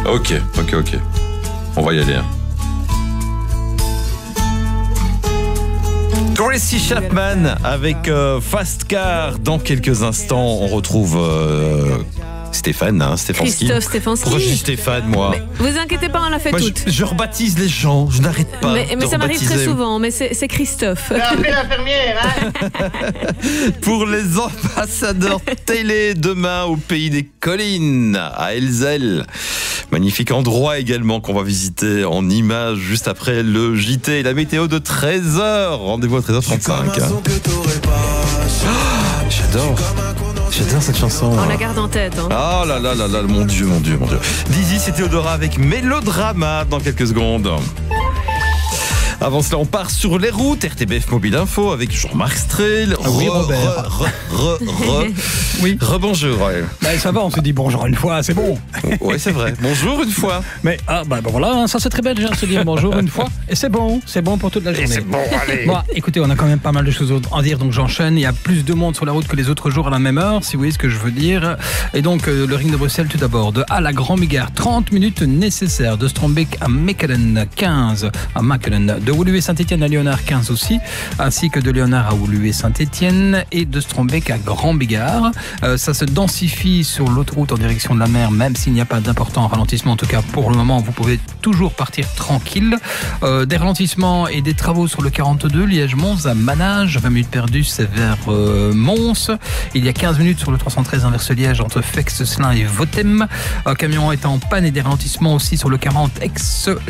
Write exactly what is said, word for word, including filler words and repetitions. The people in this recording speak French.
Ok, ok, ok. On va y aller. Hein. Tracy Chapman avec euh, Fast Car. Dans quelques instants, on retrouve euh, Stéphane, hein, Stéphanski. Christophe Stéphanski. Pourquoi je dis Stéphane, moi? Mais vous inquiétez pas, on l'a fait moi, toute. Je, je rebaptise les gens, je n'arrête pas. Mais, mais de ça m'arrive très rebaptiser. souvent, mais c'est, c'est Christophe. Appelez l'infirmière, hein. Pour les ambassadeurs télé, demain au pays des collines, à Elzel. Magnifique endroit également qu'on va visiter en images juste après le J T et la météo de treize heures. Rendez-vous à treize heures trente-cinq. Hein. Oh, j'adore. J'adore cette chanson. On la garde en tête. Hein. Oh là là là là, mon Dieu, mon Dieu, mon Dieu. Dizzy, c'est Théodora avec Mélodrama dans quelques secondes. Avant cela, on part sur les routes. R T B F Mobile Info avec Jean-Marc Strel. Ah oui, Robert. Re, re, re, re. Oui. Rebonjour. Ouais. Bah, ça va, on se dit bonjour une fois, c'est bon. Oui, c'est vrai. Bonjour une fois. Mais ah, bah, bah voilà, hein, ça c'est très belle déjà de se dire bonjour une fois. Et c'est bon, c'est bon pour toute la journée. Et c'est bon, allez. Bon, écoutez, on a quand même pas mal de choses à dire, donc j'enchaîne. Il y a plus de monde sur la route que les autres jours à la même heure, si vous voyez ce que je veux dire. Et donc, euh, le ring de Bruxelles tout d'abord. De Halle à Grand-Bigard, trente minutes nécessaires. De Strombeek à Mechelen, quinze à Mechelen. De Woluwe Saint-Etienne à Léonard, quinze aussi. Ainsi que de Léonard à Woluwe Saint-Etienne. Et de Strombeek à Grand-Bigard. Euh, ça se densifie sur l'autoroute en direction de la mer, même s'il n'y a pas d'important ralentissement. En tout cas, pour le moment, vous pouvez toujours partir tranquille. Euh, des ralentissements et des travaux sur le quarante-deux, Liège-Mons à Manage. vingt minutes perdues, c'est vers euh, Mons. Il y a quinze minutes sur le trois cent treize inverse Liège entre Fex-Slin et Votem. Un camion est en panne et des ralentissements aussi sur le quarante ex